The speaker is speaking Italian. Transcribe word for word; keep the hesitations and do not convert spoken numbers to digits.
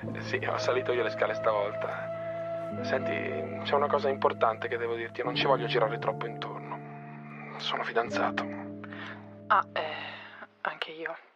Sì, ho salito io le scale stavolta. Senti, c'è una cosa importante che devo dirti, non ci voglio girare troppo intorno. Sono fidanzato. Ah, eh, anche io.